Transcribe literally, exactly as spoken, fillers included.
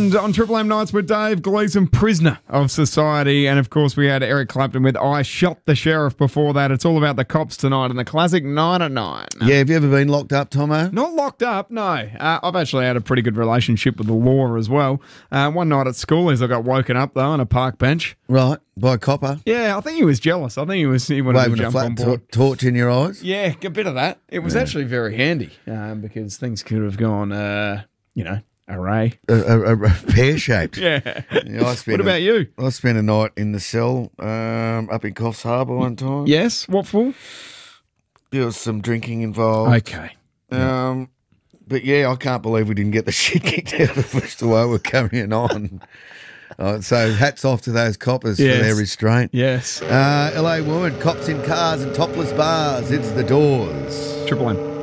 And on Triple M Nights with Dave Gleeson, prisoner of society. And, of course, we had Eric Clapton with I Shot the Sheriff before that. It's all about the cops tonight and the classic nine at nine. Yeah, have you ever been locked up, Tomo? Not locked up, no. Uh, I've actually had a pretty good relationship with the law as well. Uh, one night at school is I got woken up, though, on a park bench. Right, by a copper? Yeah, I think he was jealous. I think he was he wanted Waving to a jump flat on board. tor- torch in your eyes? Yeah, a bit of that. It was yeah. actually very handy um, because things could have gone, uh, you know, array. A, a, a pear-shaped. yeah. yeah I what about a, you? I spent a night in the cell um, up in Coffs Harbour one time. Yes? What for? There was some drinking involved. Okay. Um, but, yeah, I can't believe we didn't get the shit kicked out of us the way we're carrying on. Uh, so hats off to those coppers yes. for their restraint. Yes. Uh, L A woman, cops in cars and topless bars. It's The Doors. Triple M.